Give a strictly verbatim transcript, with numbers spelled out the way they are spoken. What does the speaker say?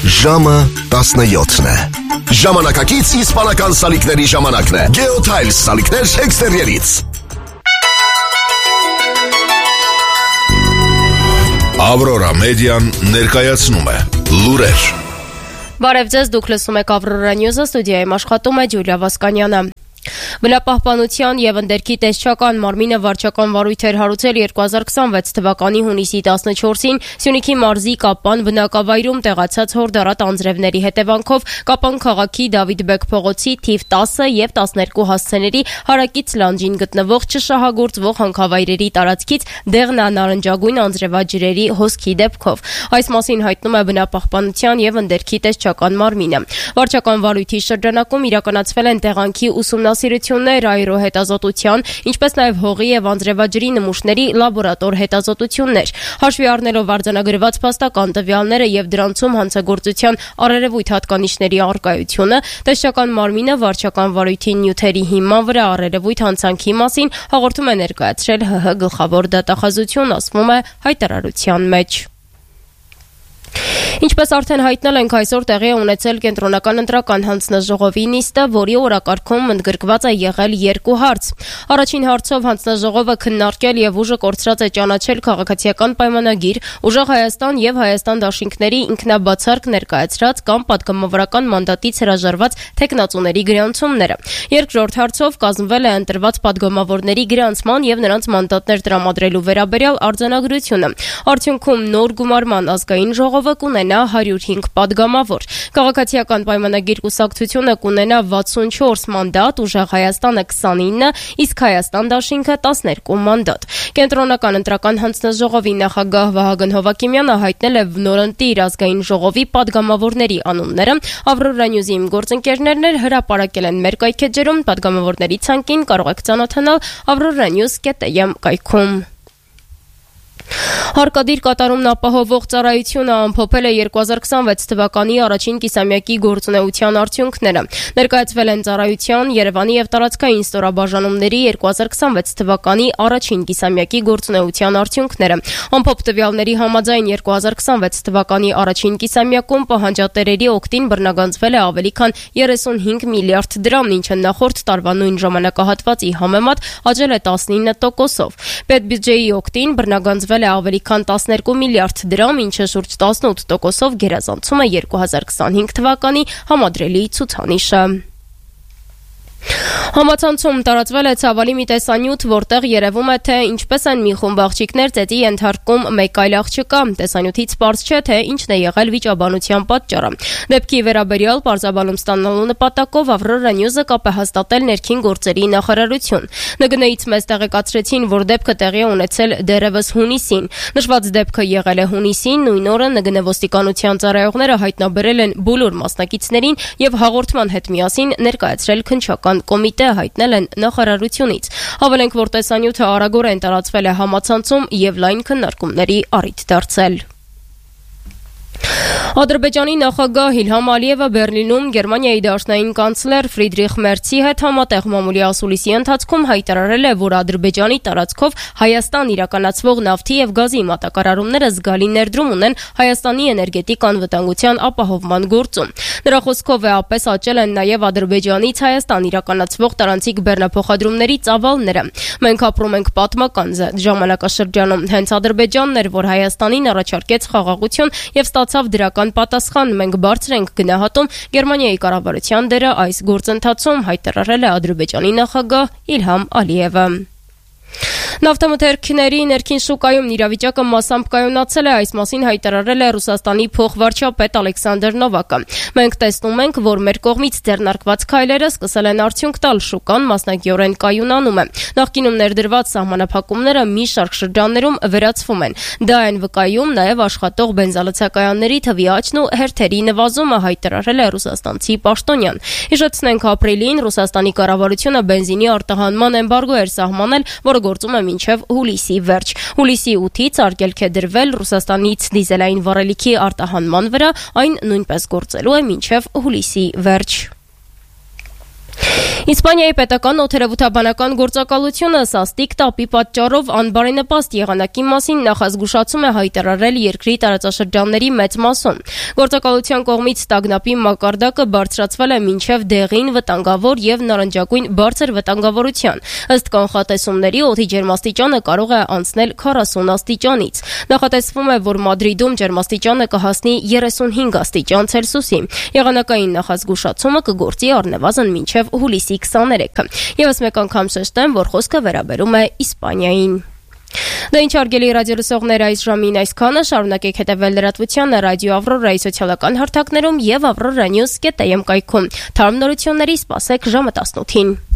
Ժամը տասնյոթն է։ Ժամանակակից իսպանական սալիկների ժամանակն է։ Geotiles սալիկներ էքստերիերից։ Aurora Median ներկայացնում է լուրեր։ Բարև ձեզ, դուք լսում եք Aurora News-ը, ստուդիայում աշխատում է Ջուլիա Վասկանյանը։ Բնապահպանության եւ ընդերքի տեսչական մարմինը վարչական վարույթ էր հարուցել երկու հազար քսանվեց թվականի հունիսի տասնչորսին Սյունիքի մարզի Կապան բնակավայրում տեղացած հորդառատ անձրևների հետևանքով Կապան քաղաքի Դավիթ-բեկ փողոցի թիվ տասը եւ տասներկու հասցեների հարակից լանջին գտնվող չշահագործվող հանքավայրերի տարածքից դեղնանարնջագույն անձրևաջրերի հոսքի դեպքով։ Այս մասին հայտնում է բնապահպանության եւ ընդերքի տեսչական մարմինը։ Վարչական վարույթի շրջանակում իրականացվել են տեղանքի ուսումնասիրություններ, այրոհետազոտության, ինչպես նաև հողի եւ անձրևաջրի նմուշների լաբորատոր հետազոտություններ։ Հաշվի առնելով արձանագրված փաստական տվյալները եւ դրանցում հանցագործության առերևույթ հատկանիշների առկայությունը, տեսչական մարմինը վարչական վարույթի նյութերի հիման վրա առերևույթ հանցանքի մասին հաղորդում է ներկայացրել ՀՀ գլխավոր դատախազություն, ասվում է հայտարարության մեջ։ Ինչպես արդեն հայտնել ենք, այսօր տեղի է ունեցել կենտրոնական ընտրական հանձնաժողովի նիստը, որի օրակարգում ընդգրկված է եղել երկու հարց։ Առաջին հարցով հանձնաժողովը քննարկել եւ ուժը կորցրած է ճանաչել քաղաքացիական պայմանագիր, ուժեղ Հայաստան եւ Հայաստան դաշինքների ինքնաբացարկ ներկայացրած կամ պատգամավորական մանդատից հրաժարված թեկնածուների գրանցումները։ Երկրորդ հարցով կազմվել է ընտրված պատգամավորների գրանցման եւ նրանց մանդատներ տրամադրելու վերաբերյալ արձանագրությունը։ Արդյունքում նոր գումարման ազգային ժողովը կունենա հարյուր հինգ պատգամավոր։ Քաղաքացիական պայմանագիր կուսակցությունը կունենա վաթսունչորս մանդատ, ուժեղ Հայաստանը քսանինը, իսկ Հայաստան դաշինքը տասներկու մանդատ։ Կենտրոնական ընտրական հանձնաժողովի նախագահ Վահագն Հովակիմյանը հայտնել է նորընտիր ազգային ժողովի պատգամավորների անունները։ Aurora News-ի գործընկերներն հրապարակել են մեր կայքեջերում, պատգամավորների ցանկին կարող եք ծանոթանալ aurora news dot am կայքում։ Հարկադիր կատարումն ապահովող ծառայությունը ամփոփել է երկու հազար քսանվեց թվականի առաջին կիսամյակի գործունեության արդյունքները։ Ներկայացվել են ծառայության, Երևանի եւ տարածքային ստորաբաժանումների երկու հազար քսանվեց թվականի առաջին կիսամյակի գործունեության արդյունքները։ Ամփոփ տվյալների համաձայն երկու հազար քսանվեց թվականի առաջին կիսամյակում պահանջատերերի օգտին բռնագանձվել է ավելի քան երեսունհինգ միլիարդ դրամ, ինչը նախորդ տարվա նույն ժամանակահատվածի համեմատ աճել է տասնինը տոկոսով։ Պետբյուջեի օգտին բռնագանձվել է ավելի քան տասներկու միլիարդ դրամ, ինչը շուրջ տասնութ տոկոսով գերազանցում է երկու հազար քսանհինգ թվականի համադրելի ցուցանիշը։ Համացանցում տարածվել է ցավալի մի տեսանյութ, որտեղ երևում է, թե ինչպես են մի խումբ աղջիկներ ծեծի ենթարկում մեկ այլ աղջկա։ Տեսանյութից պարզ չէ, թե ինչն է եղել վիճաբանության պատճառը։ Դեպքի վերաբերյալ պարզաբանում ստանալու նպատակով Aurora News-ը կապ է հաստատել ներքին գործերի նախարարություն։ ՆԳՆ-ից մեզ տեղեկացրեցին, որ դեպքը տեղի է ունեցել դեռևս հունիսին։ Նշված դեպքը եղել է հունիսին, նույն օրը ՆԳՆ ոստիկանության ծառայողները հայտնաբերել են բոլոր մասնակիցներին եւ հաղորդման հետ միասին ներկայացրել քննչական կոմիտե, հայտնել են նախարարությունից։ Հավելենք, որ տեսանյութը արագորեն տարածվել է համացանցում եւ լայն քննարկումների առիթ դարձել։ Ադրբեջանի նախագահ Իլհամ Ալիևը Բեռլինում Գերմանիայի դաշնային կանցլեր Ֆրիդրիխ Մերցի հետ համատեղ մամուլի ասուլիսի ընթացքում հայտարարել է, որ Ադրբեջանի տարածքով Հայաստան իրականացվող նավթի եւ գազի մատակարարումները զգալի ներդրում ունեն Հայաստանի էներգետիկ անվտանգության ապահովման գործում։ Նրա խոսքով էապես աճել են նաեւ Ադրբեջանից Հայաստան իրականացվող տարանցիկ բեռնափոխադրումների ծավալները։ Մենք ապրում ենք պատմական ժամանակաշրջանում։ Հենց Ադրբեջանն էր, որ Հայաստանին առաջարկեց խաղաղություն եւ ստացավ դրական պատասխան։ Մենք բարձր ենք գնահատում Գերմանիայի կառավարության դերը այս գործընթացում, հայտարարել է Ադրբեջանի նախագահ Իլհամ Ալիևը։ Նավթամթերքների ներքին շուկայում իրավիճակը մասամբ կայունացել է, այս մասին հայտարարել է Ռուսաստանի փոխվարչապետ Ալեքսանդր Նովակը։ Մենք տեսնում ենք, որ մեր կողմից ձեռնարկված քայլերը սկսել են արդյունք տալ, շուկան մասնակիորեն կայունանում է։ Նախկինում ներդրված սահմանափակումները մի շարք շրջաններում վերացվում են։ Դա են վկայում նաև աշխատող բենզալցակայանների թվի աճն ու հերթերի նվազումը, հայտարարել է ռուսաստանցի պաշտոնյան։ Հիշեցնենք, ապրիլին Ռուսաստանի կառավարությունը բենզինի արտահանման էմբարգո էր սահմանել, որը գործում է մինչև հուլիսի վերջ։ Հուլիսի ութից արգելք է դրվել Ռուսաստանից դիզելային վառելիքի արտահանման վրա, այն նույնպես գործելու է մինչև հուլիսի վերջ։ Իսպանիայի պետական օդերևութաբանական գործակալությունը սաստիկ տապի պատճառով անբարենպաստ եղանակի մասին նախազգուշացում է հայտարարել երկրի տարածաշրջանների մեծ մասում։ Գործակալության կողմից տագնապի մակարդակը բարձրացվել է մինչև դեղին, վտանգավոր եւ նարնջագույն բարձր վտանգավորության։ Ըստ կանխատեսումների օդի ջերմաստիճանը կարող է անցնել քառասուն աստիճանից։ Նախատեսվում է, որ Մադրիդում ջերմաստիճանը կհասնի երեսունհինգ աստիճան Ցելսիուսի։ Եղանակային նախազգուշացումը կգործի առնվազն մինչև հուլիսի քսաներեքը։ Եվս մեկ անգամ շեշտեմ, որ խոսքը վերաբերում է Իսպանիային։ Դա ինչ արգելի ռադիոլսողներ այս ժամին այսքանը, շարունակեք հետևել լրատվությանը ռադիո Ավրորայի սոցիալական հարթակներում եւ avroranews.am կայքում։ Թարմ նորությունների սպասեք ժամը տասնութին։